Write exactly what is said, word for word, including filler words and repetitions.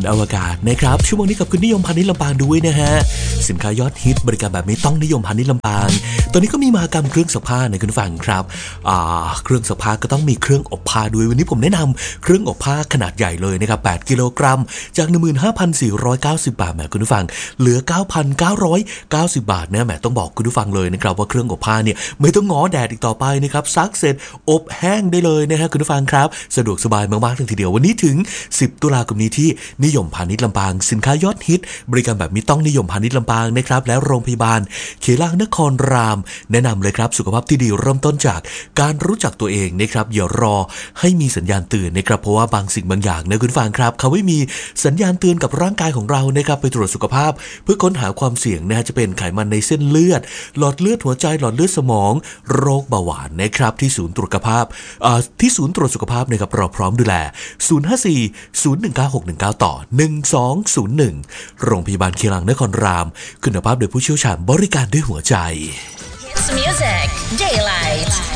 อวกาศนะครับช่วงนี้กับคุณนิยมพาณิชย์ลำปางด้วยนะฮะสินค้ายอดฮิตบริการแบบนี้ต้องนิยมพาณิชย์ลำปางตอนนี้ก็มีมหกรรมเครื่องซักผ้าในคุณผู้ฟังครับอ่าเครื่องซักผ้าก็ต้องมีเครื่องอบผ้าด้วยวันนี้ผมแนะนำเครื่องอบผ้าขนาดใหญ่เลยนะครับแปดกิโลกรัมจาก หนึ่งหมื่นห้าพันสี่ร้อยเก้าสิบ บาทแหมคุณผู้ฟังเหลือ เก้าพันเก้าร้อยเก้าสิบ บาทนะแหมต้องบอกคุณผู้ฟังเลยนะครับว่าเครื่องอบผ้าเนี่ยไม่ต้องง้อแดดอีกต่อไปนะครับซักเสร็จอบแห้งได้เลยนะฮะคุณผู้ฟังครับสะดวกสบายมากๆเลยทีเดียววันนี้ถึงสิบตุลาคมนี้ที่นิยมพาณิชย์ลำปางสินค้ายอดฮิตบริการแบบนี้ต้องนิยมพาณิชย์ลำปางนะครับและโรงพยาบาลเขลางนครรามแนะนำเลยครับสุขภาพที่ดีเริ่มต้นจากการรู้จักตัวเองนะครับอย่ารอให้มีสัญญาณเตือนนะครับเพราะว่าบางสิ่งบางอย่างนะคุณผู้ฟังครับเขาไม่มีสัญญาณเตือนกับร่างกายของเรานะครับไปตรวจสุขภาพเพื่อค้นหาความเสี่ยงนะฮะจะเป็นไขมันในเส้นเลือดหลอดเลือดหัวใจหลอดเลือดสมองโรคเบาหวานนะครับที่ศูนย์ตรวจสุขภาพที่ศูนย์ตรวจสุขภาพนะครับเราพร้อมดูแลศูนย์ ห้า สี่ ศูนย์ หนึ่ง เก้า หก หนึ่ง เก้าต่อหนึ่ง สอง ศูนย์ หนึ่งโรงพยาบาลเขลางนครรามคุณภาพโดยผู้เชี่ยวชาญบริการด้วยหัวใจ Hits Music Daylight